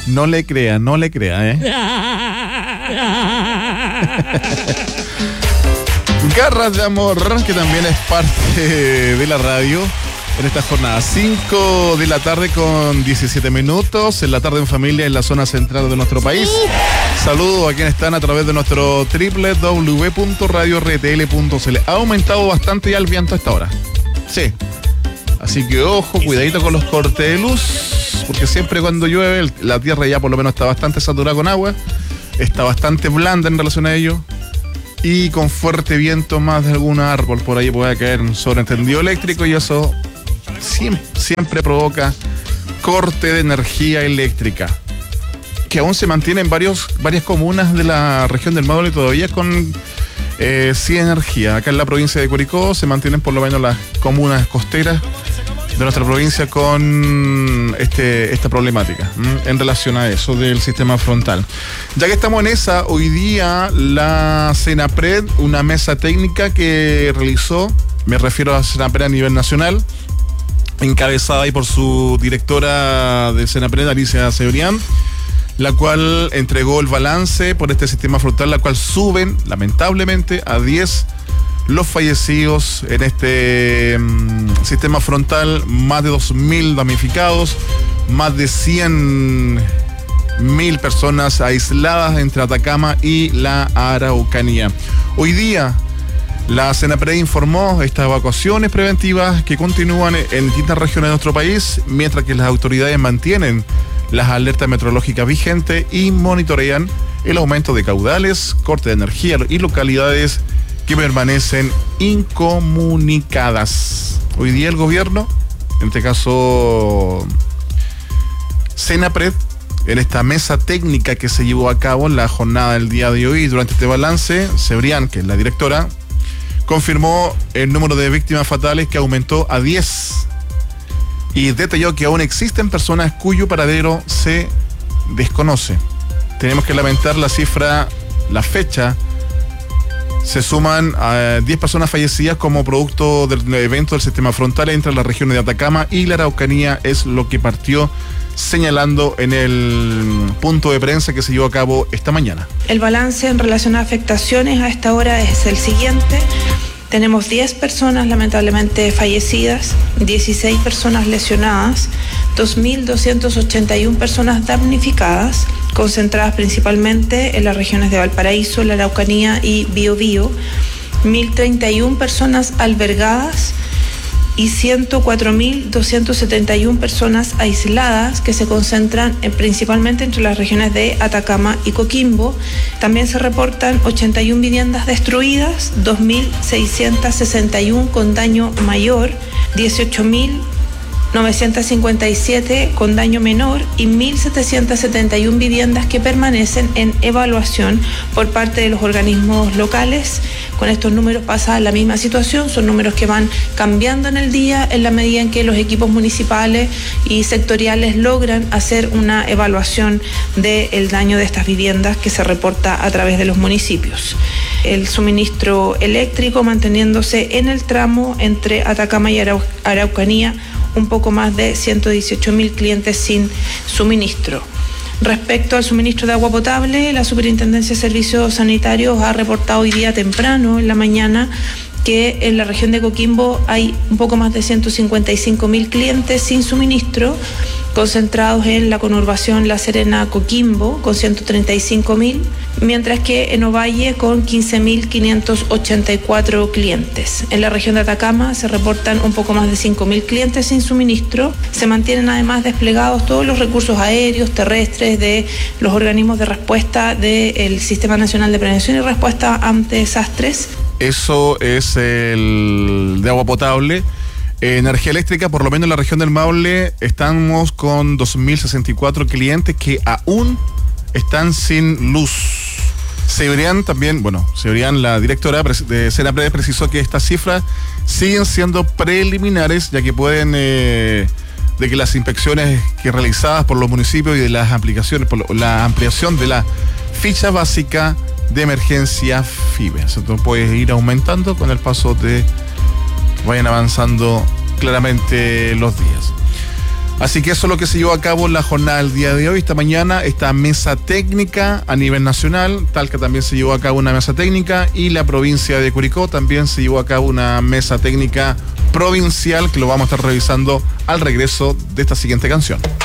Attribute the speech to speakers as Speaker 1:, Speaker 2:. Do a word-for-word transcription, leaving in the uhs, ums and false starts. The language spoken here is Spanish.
Speaker 1: No le crea, no le crea, ¿eh? Garras de Amor, que también es parte de la radio en esta jornada. cinco de la tarde con diecisiete minutos, en la tarde en familia en la zona central de nuestro país. Saludos a quienes están a través de nuestro doble u doble u doble u punto radio r t l punto c l. Ha aumentado bastante ya el viento a esta hora. Sí. Así que ojo, cuidadito con los cortes de luz, porque siempre cuando llueve la tierra ya por lo menos está bastante saturada con agua, está bastante blanda en relación a ello. Y con fuerte viento, más de algún árbol por ahí puede caer un sobreentendido eléctrico y eso siempre, siempre provoca corte de energía eléctrica, que aún se mantiene en varios, varias comunas de la región del Maule todavía con eh, sin energía. Acá en la provincia de Curicó se mantienen por lo menos las comunas costeras de nuestra provincia con este, esta problemática ¿m? en relación a eso del sistema frontal. Ya que estamos en esa, hoy día la Senapred, una mesa técnica que realizó, me refiero a Senapred a nivel nacional, encabezada ahí por su directora de Senapred, Alicia Cebrián, la cual entregó el balance por este sistema frontal, la cual suben lamentablemente a diez los fallecidos en este um, sistema frontal, más de dos mil damnificados, más de cien mil personas aisladas entre Atacama y la Araucanía. Hoy día la Senapred informó estas evacuaciones preventivas que continúan en distintas regiones de nuestro país, mientras que las autoridades mantienen las alertas meteorológicas vigentes y monitorean el aumento de caudales, corte de energía y localidades que permanecen incomunicadas. Hoy día el gobierno, en este caso Senapred, en esta mesa técnica que se llevó a cabo en la jornada del día de hoy, durante este balance, Cebrián, que es la directora, confirmó el número de víctimas fatales que aumentó a diez y detalló que aún existen personas cuyo paradero se desconoce. Tenemos que lamentar la cifra, la fecha. Se suman a diez personas fallecidas como producto del evento del sistema frontal entre las regiones de Atacama y la Araucanía, es lo que partió señalando en el punto de prensa que se llevó a cabo esta mañana.
Speaker 2: El balance en relación a afectaciones a esta hora es el siguiente. Tenemos diez personas lamentablemente fallecidas, dieciséis personas lesionadas, dos mil doscientas ochenta y una personas damnificadas, concentradas principalmente en las regiones de Valparaíso, la Araucanía y Biobío, mil treinta y una personas albergadas y ciento cuatro mil doscientas setenta y una personas aisladas que se concentran en, principalmente entre las regiones de Atacama y Coquimbo. También se reportan ochenta y una viviendas destruidas, dos mil seiscientas sesenta y una con daño mayor, dieciocho mil novecientas cincuenta y siete con daño menor y mil setecientas setenta y una viviendas que permanecen en evaluación por parte de los organismos locales. Con estos números pasa la misma situación, son números que van cambiando en el día en la medida en que los equipos municipales y sectoriales logran hacer una evaluación del daño de estas viviendas que se reporta a través de los municipios. El suministro eléctrico manteniéndose en el tramo entre Atacama y Arau- Araucanía, un poco más de ciento dieciocho mil clientes sin suministro. Respecto al suministro de agua potable, la Superintendencia de Servicios Sanitarios ha reportado hoy día temprano, en la mañana, que en la región de Coquimbo hay un poco más de ciento cincuenta y cinco mil clientes sin suministro, concentrados en la conurbación La Serena-Coquimbo con ciento treinta y cinco mil, mientras que en Ovalle con quince mil quinientos ochenta y cuatro clientes. En la región de Atacama se reportan un poco más de cinco mil clientes sin suministro. Se mantienen además desplegados todos los recursos aéreos, terrestres de los organismos de respuesta del Sistema Nacional de Prevención y Respuesta ante Desastres.
Speaker 1: Eso es el de agua potable. Energía eléctrica, por lo menos en la región del Maule, estamos con dos mil sesenta y cuatro clientes que aún están sin luz. Cebrián también, bueno, Cebrián, la directora de Senapred, precisó que estas cifras siguen siendo preliminares, ya que pueden, eh, de que las inspecciones que realizadas por los municipios y de las aplicaciones, por la ampliación de la ficha básica de emergencia F I B E. Entonces puede ir aumentando con el paso de vayan avanzando claramente los días. Así que eso es lo que se llevó a cabo en la jornada del día de hoy. Esta mañana, esta mesa técnica a nivel nacional, Talca también se llevó a cabo una mesa técnica, y la provincia de Curicó también se llevó a cabo una mesa técnica provincial, que lo vamos a estar revisando al regreso de esta siguiente canción.